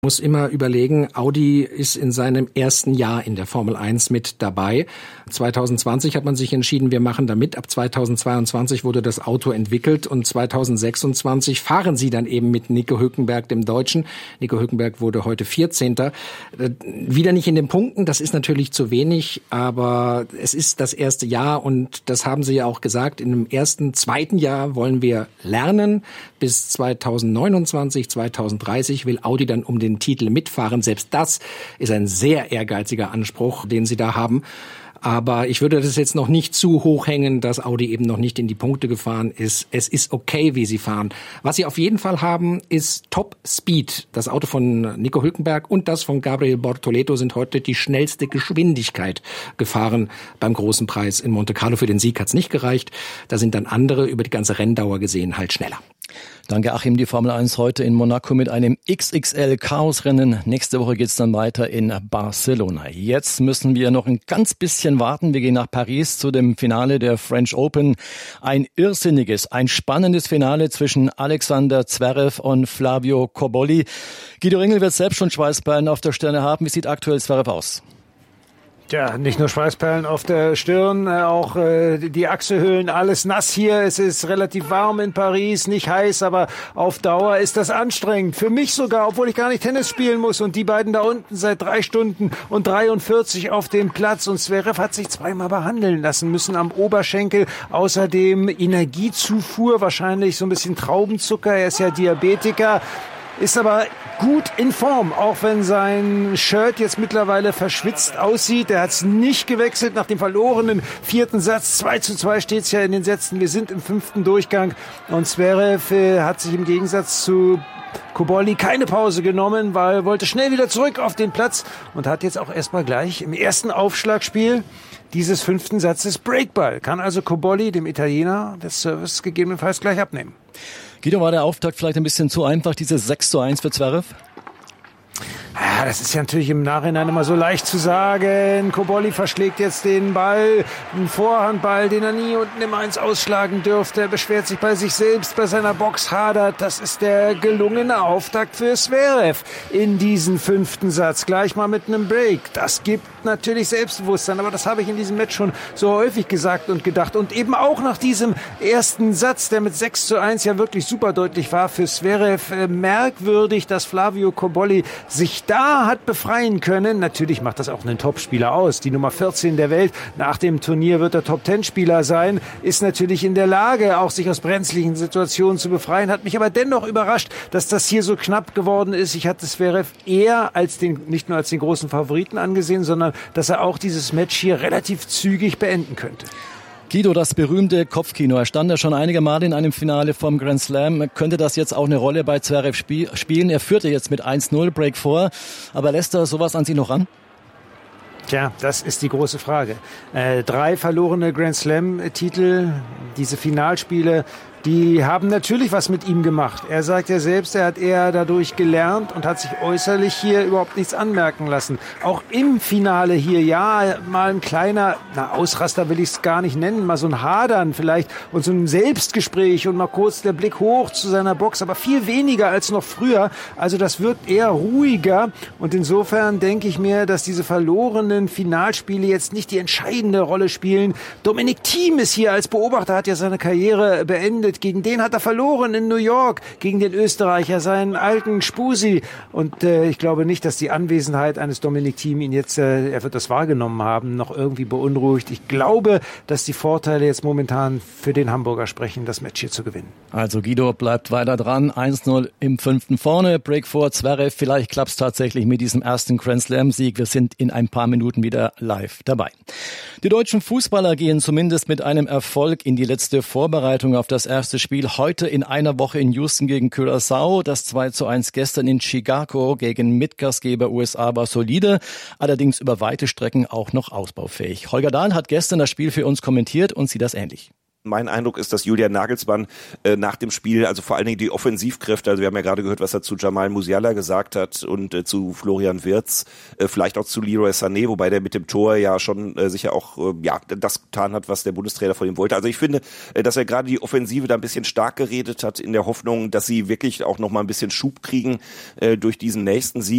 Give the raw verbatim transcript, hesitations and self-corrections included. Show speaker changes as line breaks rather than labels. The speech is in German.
Muss immer überlegen, Audi ist in seinem ersten Jahr in der Formel eins mit dabei. zwanzig zwanzig hat man sich entschieden, wir machen da mit. Ab zweitausendzweiundzwanzig wurde das Auto entwickelt und zweitausendsechsundzwanzig fahren sie dann eben mit Nico Hülkenberg, dem Deutschen. Nico Hülkenberg wurde heute vierzehnter Wieder nicht in den Punkten, das ist natürlich zu wenig, aber es ist das erste Jahr und das haben sie ja auch gesagt, in dem ersten, zweiten Jahr wollen wir lernen. Bis zweitausendneunundzwanzig, zweitausenddreißig will Audi dann um den Titel mitfahren. Selbst das ist ein sehr ehrgeiziger Anspruch, den sie da haben. Aber ich würde das jetzt noch nicht zu hoch hängen, dass Audi eben noch nicht in die Punkte gefahren ist. Es ist okay, wie sie fahren. Was sie auf jeden Fall haben, ist Top Speed. Das Auto von Nico Hülkenberg und das von Gabriel Bortoleto sind heute die schnellste Geschwindigkeit gefahren beim Großen Preis in Monte Carlo. Für den Sieg hat's nicht gereicht. Da sind dann andere über die ganze Renndauer gesehen halt schneller.
Danke, Achim. Die Formel eins heute in Monaco mit einem X X L-Chaosrennen. Nächste Woche geht's dann weiter in Barcelona. Jetzt müssen wir noch ein ganz bisschen warten. Wir gehen nach Paris zu dem Finale der French Open. Ein irrsinniges, ein spannendes Finale zwischen Alexander Zverev und Flavio Cobolli. Guido Ringel wird selbst schon Schweißperlen auf der Stirn haben. Wie sieht aktuell Zverev aus?
Ja, nicht nur Schweißperlen auf der Stirn, auch äh, die Achselhöhlen, alles nass hier. Es ist relativ warm in Paris, nicht heiß, aber auf Dauer ist das anstrengend. Für mich sogar, obwohl ich gar nicht Tennis spielen muss. Und die beiden da unten seit drei Stunden und dreiundvierzig auf dem Platz. Und Zverev hat sich zweimal behandeln lassen müssen am Oberschenkel. Außerdem Energiezufuhr, wahrscheinlich so ein bisschen Traubenzucker. Er ist ja Diabetiker. Ist aber gut in Form, auch wenn sein Shirt jetzt mittlerweile verschwitzt aussieht. Er hat es nicht gewechselt nach dem verlorenen vierten Satz. zwei zu zwei steht es ja in den Sätzen. Wir sind im fünften Durchgang und Zverev äh, hat sich im Gegensatz zu Cobolli keine Pause genommen, weil er wollte schnell wieder zurück auf den Platz und hat jetzt auch erstmal gleich im ersten Aufschlagspiel dieses fünften Satzes Breakball. Kann also Cobolli, dem Italiener, des Service gegebenenfalls gleich abnehmen.
Guido, war der Auftakt vielleicht ein bisschen zu einfach, dieses sechs zu eins für Zverev?
Ja, das ist ja natürlich im Nachhinein immer so leicht zu sagen. Cobolli verschlägt jetzt den Ball, einen Vorhandball, den er nie unten im Eins ausschlagen dürfte. Er beschwert sich bei sich selbst, bei seiner Box hadert. Das ist der gelungene Auftakt für Zverev in diesen fünften Satz. Gleich mal mit einem Break. Das gibt natürlich Selbstbewusstsein, aber das habe ich in diesem Match schon so häufig gesagt und gedacht. Und eben auch nach diesem ersten Satz, der mit sechs zu eins ja wirklich super deutlich war für Zverev, äh, merkwürdig, dass Flavio Cobolli sich da hat befreien können. Natürlich macht das auch einen Topspieler aus. Die Nummer vierzehn der Welt. Nach dem Turnier wird er Top-Ten-Spieler sein. Ist natürlich in der Lage, auch sich aus brenzlichen Situationen zu befreien. Hat mich aber dennoch überrascht, dass das hier so knapp geworden ist. Ich hatte Zverev eher als den, nicht nur als den großen Favoriten angesehen, sondern dass er auch dieses Match hier relativ zügig beenden könnte.
Guido, das berühmte Kopfkino. Er stand ja schon einige Male in einem Finale vom Grand Slam. Könnte das jetzt auch eine Rolle bei Zverev spie- spielen? Er führte jetzt mit eins null, Break vor. Aber lässt er sowas an sich noch ran?
Tja, das ist die große Frage. Äh, drei verlorene Grand Slam-Titel, diese Finalspiele, die haben natürlich was mit ihm gemacht. Er sagt ja selbst, er hat eher dadurch gelernt und hat sich äußerlich hier überhaupt nichts anmerken lassen. Auch im Finale hier, ja, mal ein kleiner, na, Ausraster will ich es gar nicht nennen, mal so ein Hadern vielleicht und so ein Selbstgespräch und mal kurz der Blick hoch zu seiner Box, aber viel weniger als noch früher. Also das wirkt eher ruhiger und insofern denke ich mir, dass diese verlorenen Finalspiele jetzt nicht die entscheidende Rolle spielen. Dominic Thiem ist hier als Beobachter, hat ja seine Karriere beendet. Gegen den hat er verloren in New York, gegen den Österreicher, seinen alten Spusi. Und äh, ich glaube nicht, dass die Anwesenheit eines Dominic Thiem ihn jetzt, äh, er wird das wahrgenommen haben, noch irgendwie beunruhigt. Ich glaube, dass die Vorteile jetzt momentan für den Hamburger sprechen, das Match hier zu gewinnen.
Also Guido bleibt weiter dran. eins null im fünften vorne. Break vor Zverev. Vielleicht klappt es tatsächlich mit diesem ersten Grand Slam-Sieg. Wir sind in ein paar Minuten wieder live dabei. Die deutschen Fußballer gehen zumindest mit einem Erfolg in die letzte Vorbereitung auf das erste Spiel heute in einer Woche in Houston gegen Curaçao. Das zwei zu eins gestern in Chicago gegen Mitgastgeber U S A war solide, allerdings über weite Strecken auch noch ausbaufähig. Holger Dahl hat gestern das Spiel für uns kommentiert und sieht das ähnlich.
Mein Eindruck ist, dass Julian Nagelsmann äh, nach dem Spiel, also vor allen Dingen die Offensivkräfte, also wir haben ja gerade gehört, was er zu Jamal Musiala gesagt hat und äh, zu Florian Wirtz, äh, vielleicht auch zu Leroy Sané, wobei der mit dem Tor ja schon äh, sicher auch äh, ja das getan hat, was der Bundestrainer von ihm wollte. Also ich finde, äh, dass er gerade die Offensive da ein bisschen stark geredet hat, in der Hoffnung, dass sie wirklich auch noch mal ein bisschen Schub kriegen äh, durch diesen nächsten Sieg.